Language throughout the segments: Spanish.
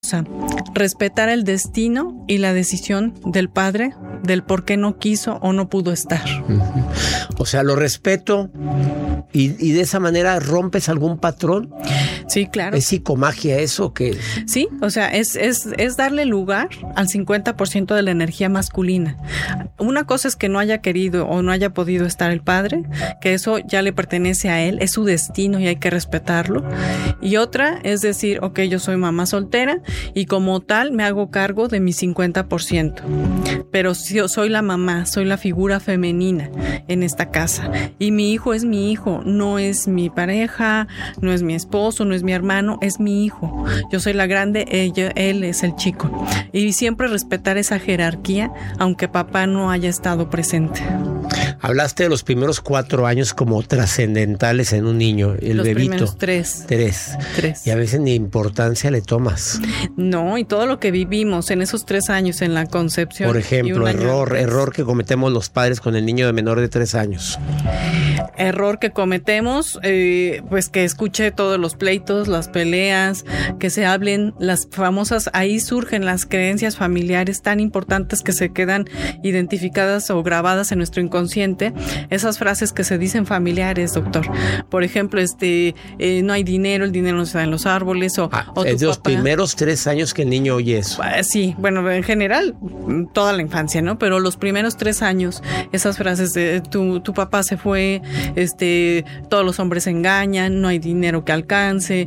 respetar el destino y la decisión del padre del por qué no quiso o no pudo estar. O sea, lo respeto y de esa manera rompes algún patrón. Sí, claro. ¿Es psicomagia eso? ¿Qué? Sí, o sea, es darle lugar al 50% de la energía masculina. Una cosa es que no haya querido o no haya podido estar el padre, que eso ya le pertenece a él, es su destino y hay que respetarlo. Y otra es decir, ok, yo soy mamá soltera y como tal me hago cargo de mi 50%. Pero si yo soy la mamá, soy la figura femenina en esta casa. Y mi hijo es mi hijo, no es mi pareja, no es mi esposo, no es mi hermano, es mi hijo. Yo soy la grande, él es el chico. Y siempre respetar esa jerarquía, aunque papá no haya estado presente. Hablaste de los primeros 4 años como trascendentales en un niño, el los bebito. Los primeros 3. Y a veces ni importancia le tomas. No, y todo lo que vivimos en esos 3 años en la concepción. Por ejemplo, error que cometemos los padres con el niño de menor de 3 años. Error que cometemos, pues que escuche todos los pleitos, las peleas, que se hablen las famosas, ahí surgen las creencias familiares tan importantes que se quedan identificadas o grabadas en nuestro inconsciente. Esas frases que se dicen familiares, doctor. Por ejemplo, no hay dinero, el dinero no se da en los árboles, o es de los primeros 3 años que el niño oye eso. Sí, bueno, en general, toda la infancia, ¿no? Pero los primeros 3 años, esas frases de tu papá se fue, todos los hombres engañan, no hay dinero que alcance,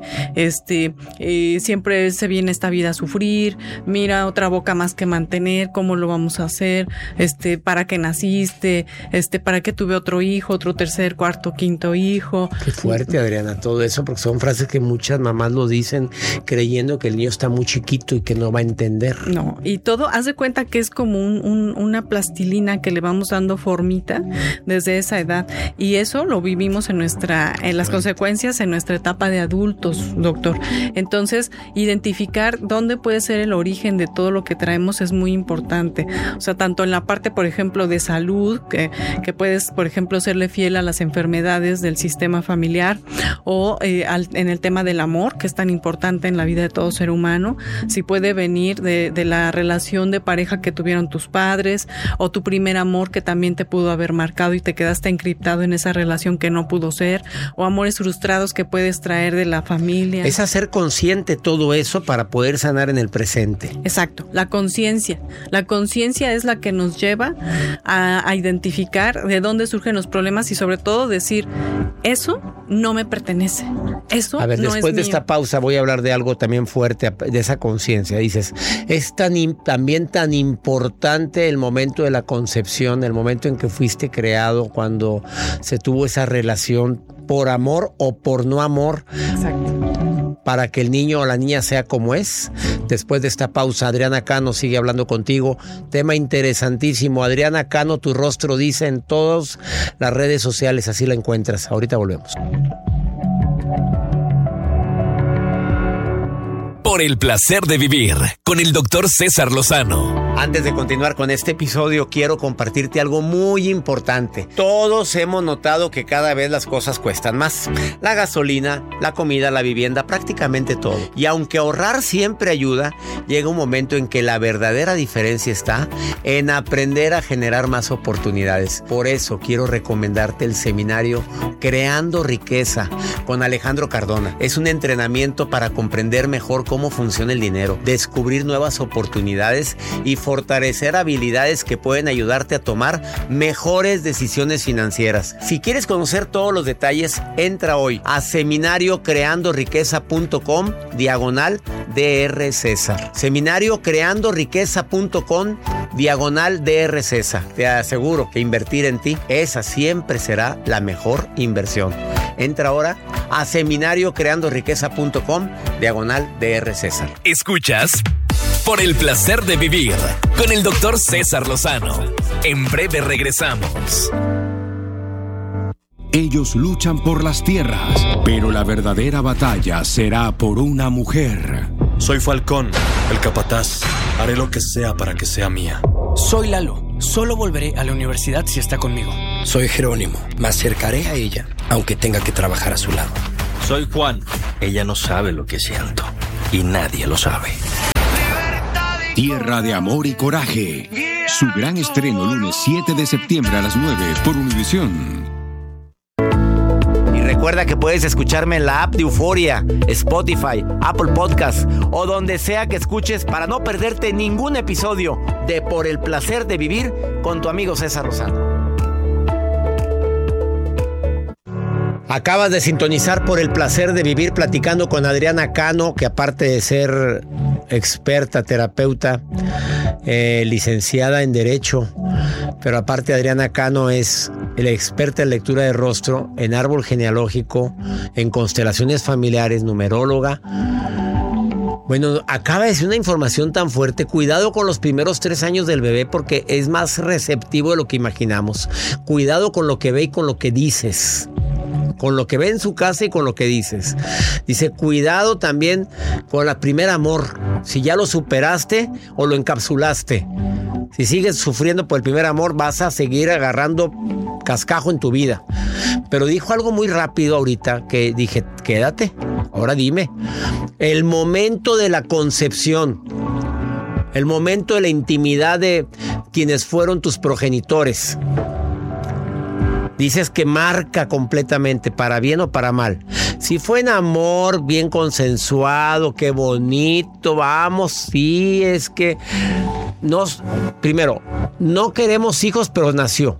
siempre se viene esta vida a sufrir, mira, otra boca más que mantener, ¿cómo lo vamos a hacer? ¿Para qué naciste? ¿Para qué tuve otro hijo, otro tercer, cuarto, quinto hijo? Qué fuerte, Adriana, todo eso, porque son frases que muchas mamás lo dicen creyendo que el niño está muy chiquito y que no va a entender. No, y todo, haz de cuenta que es como una plastilina que le vamos dando formita desde esa edad, y eso lo vivimos en las consecuencias en nuestra etapa de adultos, doctor. Entonces, identificar dónde puede ser el origen de todo lo que traemos es muy importante. O sea, tanto en la parte, por ejemplo, de salud, que puedes, por ejemplo, serle fiel a las enfermedades del sistema familiar, o en el tema del amor, que es tan importante en la vida de todo ser humano, si puede venir de la relación de pareja que tuvieron tus padres, o tu primer amor que también te pudo haber marcado y te quedaste encriptado en esa relación que no pudo ser, o amores frustrados que puedes traer de la familia. Es hacer consciente todo eso para poder sanar en el presente. Exacto, la conciencia. La conciencia es la que nos lleva a identificar de dónde surgen los problemas y sobre todo decir, eso no me pertenece. Eso a ver, no después es de mío. esta pausa voy a hablar de algo también fuerte, de esa conciencia. Dices, es también tan importante el momento de la concepción, el momento en que fuiste creado, cuando se tuvo esa relación por amor o por no amor. Exacto. Para que el niño o la niña sea como es. Después de esta pausa, Adriana Cano sigue hablando contigo. Tema interesantísimo. Adriana Cano, tu rostro dice en todas las redes sociales, así la encuentras. Ahorita volvemos. Por el placer de vivir con el doctor César Lozano. Antes de continuar con este episodio, quiero compartirte algo muy importante. Todos hemos notado que cada vez las cosas cuestan más. La gasolina, la comida, la vivienda, prácticamente todo. Y aunque ahorrar siempre ayuda, llega un momento en que la verdadera diferencia está en aprender a generar más oportunidades. Por eso quiero recomendarte el seminario Creando Riqueza con Alejandro Cardona. Es un entrenamiento para comprender mejor cómo funciona el dinero, descubrir nuevas oportunidades y fortalecer habilidades que pueden ayudarte a tomar mejores decisiones financieras. Si quieres conocer todos los detalles, entra hoy a seminariocreandoriqueza.com/Dr. César. Seminariocreandoriqueza.com/Dr. César. Te aseguro que invertir en ti, esa siempre será la mejor inversión. Entra ahora a seminariocreandoriqueza.com/Dr. César. Escuchas Por el placer de vivir con el doctor César Lozano. En breve regresamos. Ellos luchan por las tierras, pero la verdadera batalla será por una mujer. Soy Falcón, el capataz. Haré lo que sea para que sea mía. Soy Lalo. Solo volveré a la universidad si está conmigo. Soy Jerónimo. Me acercaré a ella, aunque tenga que trabajar a su lado. Soy Juan. Ella no sabe lo que siento. y nadie lo sabe. Tierra de Amor y Coraje. Su gran estreno lunes 7 de septiembre a las 9 por Univisión. Y recuerda que puedes escucharme en la app de Euforia, Spotify, Apple Podcasts o donde sea que escuches para no perderte ningún episodio de Por el Placer de Vivir con tu amigo César Lozano. Acabas de sintonizar Por el Placer de Vivir platicando con Adriana Cano, que aparte de ser experta, terapeuta, licenciada en Derecho, pero aparte Adriana Cano es la experta en lectura de rostro, en árbol genealógico, en constelaciones familiares, numeróloga. Bueno, acaba de decir una información tan fuerte. Cuidado con los primeros 3 años del bebé porque es más receptivo de lo que imaginamos. Cuidado con lo que ve y con lo que dices. Con lo que ve en su casa y con lo que dices. Dice, cuidado también con el primer amor. Si ya lo superaste o lo encapsulaste. Si sigues sufriendo por el primer amor, vas a seguir agarrando cascajo en tu vida. Pero dijo algo muy rápido ahorita que dije, quédate, ahora dime. El momento de la concepción, el momento de la intimidad de quienes fueron tus progenitores. Dices que marca completamente, para bien o para mal. Si fue en amor, bien consensuado, qué bonito, vamos, sí, es que... Primero, no queremos hijos, pero nació.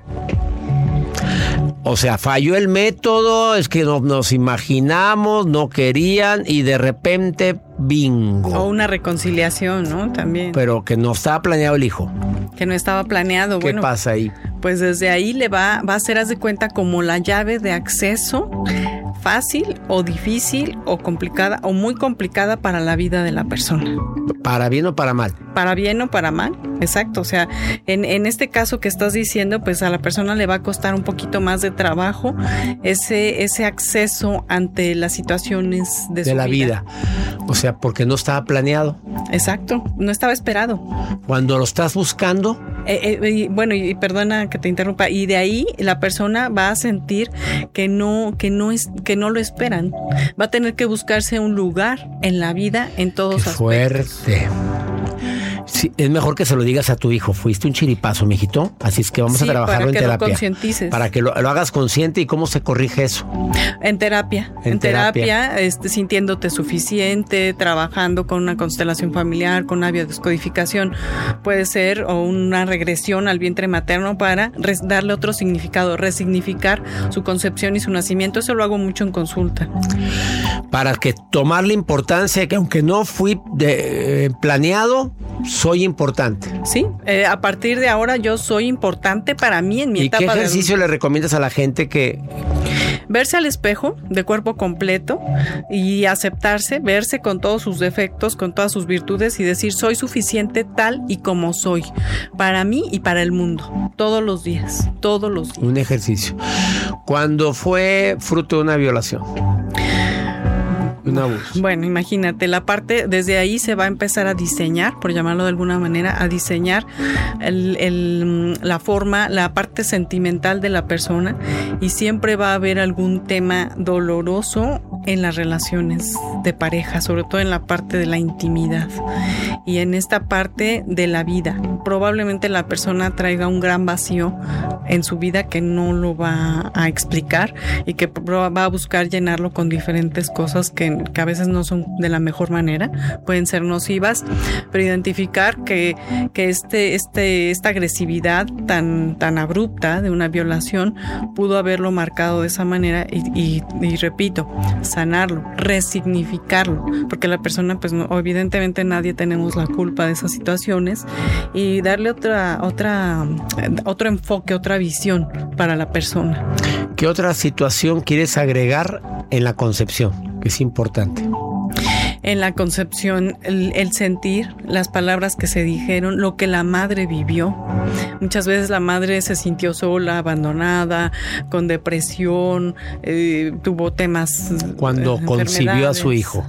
O sea, falló el método, es que no nos imaginamos, no querían y de repente, bingo. O una reconciliación, ¿no? También. Pero que no estaba planeado el hijo. Que no estaba planeado. ¿Qué pasa ahí? Pues desde ahí le va a hacer, haz de cuenta, como la llave de acceso fácil o difícil o complicada o muy complicada para la vida de la persona. ¿Para bien o para mal? Para bien o para mal, exacto. O sea, en este caso que estás diciendo, pues a la persona le va a costar un poquito más de trabajo ese acceso ante las situaciones de su la vida. O sea, porque no estaba planeado. Exacto, no estaba esperado. Cuando lo estás buscando... Bueno, y perdona que te interrumpa, y de ahí la persona va a sentir que no lo esperan. Va a tener que buscarse un lugar en la vida en todos aspectos. Fuerte. Sí, es mejor que se lo digas a tu hijo. Fuiste un chiripazo, mijito. Así es que vamos a trabajarlo en terapia. Para que lo concientices. Para que lo hagas consciente. ¿Y cómo se corrige eso? En terapia. En terapia, sintiéndote suficiente, trabajando con una constelación familiar, con una biodescodificación. Puede ser o una regresión al vientre materno para darle otro significado, resignificar su concepción y su nacimiento. Eso lo hago mucho en consulta. Para que tomar la importancia de que aunque no fui planeado, soy importante. Sí, a partir de ahora yo soy importante para mí en mi etapa de... ¿Y qué ejercicio le recomiendas a la gente que...? Verse al espejo de cuerpo completo y aceptarse, verse con todos sus defectos, con todas sus virtudes y decir soy suficiente tal y como soy, para mí y para el mundo, todos los días. Un ejercicio. Cuando fue fruto de una violación. Un abuso. Bueno, imagínate, desde ahí se va a empezar a diseñar, por llamarlo de alguna manera, a diseñar la forma, la parte sentimental de la persona, y siempre va a haber algún tema doloroso en las relaciones de pareja, sobre todo en la parte de la intimidad y en esta parte de la vida. Probablemente la persona traiga un gran vacío en su vida que no lo va a explicar y que va a buscar llenarlo con diferentes cosas que a veces no son de la mejor manera, pueden ser nocivas, pero identificar que esta agresividad tan abrupta de una violación pudo haberlo marcado de esa manera y repito, sanarlo, resignificarlo, porque la persona, pues no, evidentemente nadie tenemos la culpa de esas situaciones, y darle otro enfoque, otra visión para la persona. ¿Qué otra situación quieres agregar en la concepción, que es importante? En la concepción, el sentir, las palabras que se dijeron, lo que la madre vivió. Muchas veces la madre se sintió sola, abandonada, con depresión, tuvo temas. Cuando concibió a su hijo.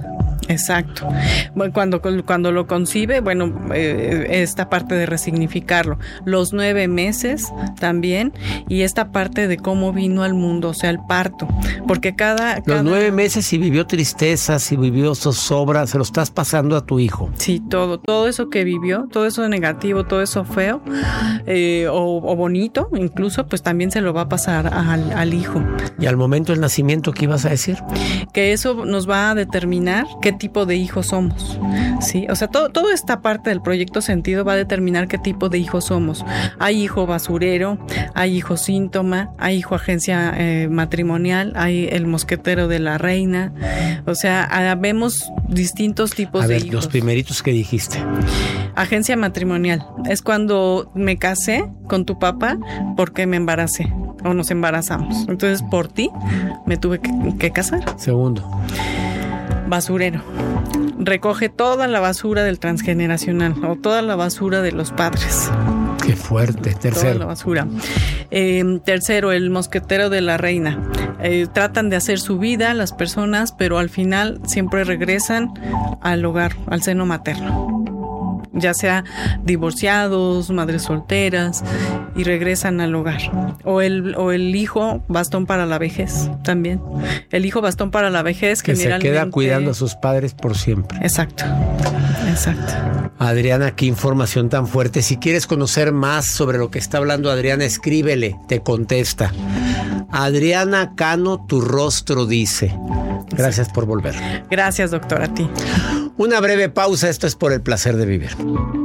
Exacto. Bueno, cuando lo concibe, bueno, esta parte de resignificarlo, los 9 meses también, y esta parte de cómo vino al mundo, o sea, el parto, porque los 9 meses, si vivió tristeza, si vivió zozobra, se lo estás pasando a tu hijo. Sí, todo eso que vivió, todo eso negativo, todo eso feo, o bonito, incluso, pues también se lo va a pasar al hijo. Y al momento del nacimiento, ¿qué ibas a decir? Que eso nos va a determinar qué tipo de hijos somos, ¿sí? O sea, toda esta parte del proyecto Sentido va a determinar qué tipo de hijos somos. Hay hijo basurero, hay hijo síntoma, hay hijo agencia matrimonial, hay el mosquetero de la reina. O sea, vemos distintos tipos de hijos. Los primeritos que dijiste. Agencia matrimonial es cuando me casé con tu papá porque me embaracé o nos embarazamos. Entonces, por ti me tuve que casar. Segundo. Basurero. Recoge toda la basura del transgeneracional o toda la basura de los padres. Qué fuerte. Tercero. Toda la basura. Tercero, el mosquetero de la reina. Tratan de hacer su vida las personas, pero al final siempre regresan al hogar, al seno materno. Ya sea divorciados, madres solteras, y regresan al hogar. O el hijo bastón para la vejez también. El hijo bastón para la vejez que generalmente... se queda cuidando a sus padres por siempre. Exacto. Adriana, qué información tan fuerte. Si quieres conocer más sobre lo que está hablando Adriana, escríbele, te contesta. Adriana Cano, tu rostro dice. Gracias por volver. Gracias, doctor, a ti. Una breve pausa, esto es Por el Placer de Vivir.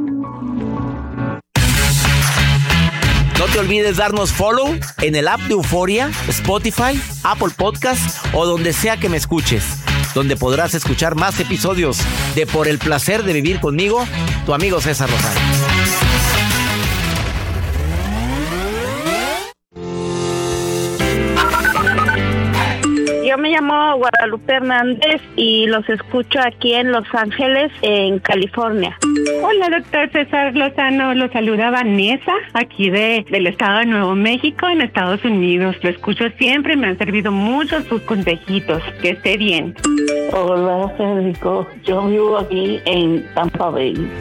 No te olvides darnos follow en el app de Euforia, Spotify, Apple Podcast o donde sea que me escuches, donde podrás escuchar más episodios de Por el Placer de Vivir conmigo, tu amigo César Lozano. Yo me llamo Guadalupe Hernández y los escucho aquí en Los Ángeles, en California. Hola, doctor César Lozano. Lo saluda Vanessa, aquí del estado de Nuevo México, en Estados Unidos. Lo escucho siempre, me han servido mucho sus consejitos. Que esté bien. Hola, Federico. Yo vivo aquí en Tampa Bay.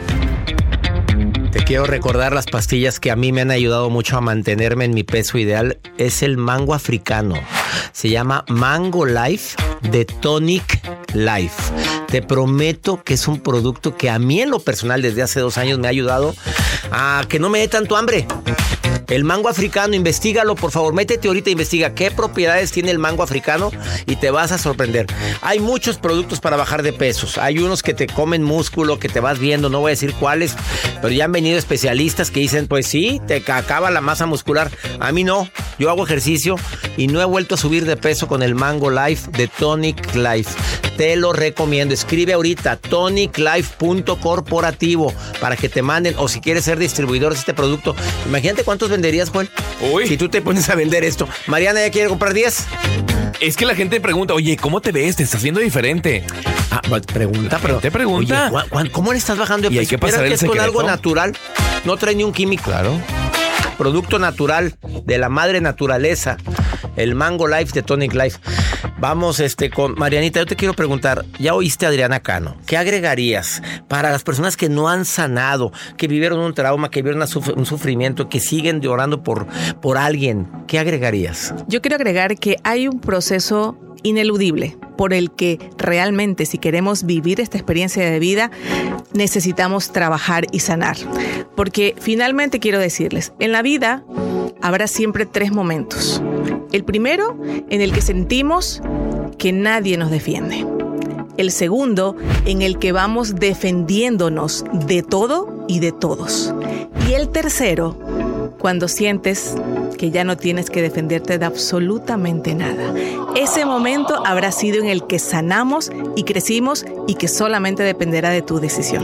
Te quiero recordar las pastillas que a mí me han ayudado mucho a mantenerme en mi peso ideal. Es el mango africano. Se llama Mango Life de Tonic Life. Te prometo que es un producto que a mí en lo personal desde hace 2 años me ha ayudado a que no me dé tanto hambre. El mango africano, investígalo, por favor. Métete ahorita e investiga qué propiedades tiene el mango africano y te vas a sorprender. Hay muchos productos para bajar de pesos. Hay unos que te comen músculo, que te vas viendo, no voy a decir cuáles, pero ya han venido especialistas que dicen, pues sí, te acaba la masa muscular. A mí no, yo hago ejercicio y no he vuelto a subir de peso con el Mango Life de Tonic Life. Te lo recomiendo. Escribe ahorita toniclife.corporativo para que te manden, o si quieres ser distribuidor de este producto. Imagínate cuántos venderías, Juan. Uy. Si tú te pones a vender esto. Mariana, ¿ya quiere comprar 10? Es que la gente pregunta, oye, ¿cómo te ves? Te estás viendo diferente. Pregunta, pero te pregunta. Oye, ¿cómo le estás bajando de peso? Y hay que pasar el secreto. Es con algo natural. No trae ni un químico. Claro. Producto natural de la madre naturaleza. El Mango Life de Tonic Life. Vamos con Marianita, yo te quiero preguntar, ya oíste a Adriana Cano, ¿qué agregarías para las personas que no han sanado, que vivieron un trauma, que vivieron un sufrimiento, que siguen llorando por alguien? ¿Qué agregarías? Yo quiero agregar que hay un proceso ineludible por el que realmente, si queremos vivir esta experiencia de vida, necesitamos trabajar y sanar. Porque finalmente quiero decirles, en la vida habrá siempre 3 momentos. El primero, en el que sentimos que nadie nos defiende. El segundo, en el que vamos defendiéndonos de todo y de todos. Y el tercero, cuando sientes que ya no tienes que defenderte de absolutamente nada. Ese momento habrá sido en el que sanamos y crecimos y que solamente dependerá de tu decisión.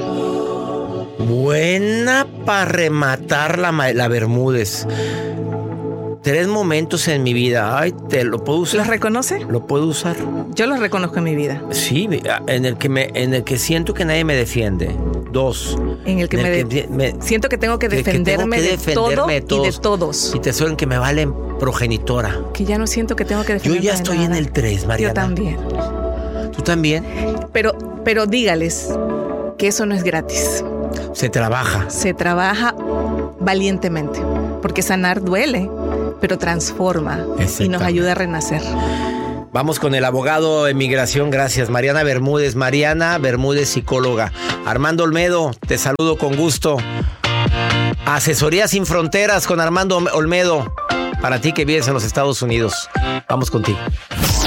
Buena para rematar la Bermúdez. 3 momentos en mi vida. Ay, ¿te lo puedo usar? ¿Los reconoce? Lo puedo usar. Yo los reconozco en mi vida. Sí, en el que siento que nadie me defiende. 2. En el que siento que tengo que defenderme de todo y de todos. Y te suelen que me valen progenitora. Que ya no siento que tengo que defenderme. Yo ya estoy en el 3, Mariana. Yo también. ¿Tú también? Pero dígales que eso no es gratis. Se trabaja. Se trabaja valientemente, porque sanar duele, pero transforma y nos ayuda a renacer. Vamos con el abogado de migración, gracias. Mariana Bermúdez, psicóloga. Armando Olmedo, te saludo con gusto. Asesoría Sin Fronteras con Armando Olmedo, para ti que vives en los Estados Unidos. Vamos contigo.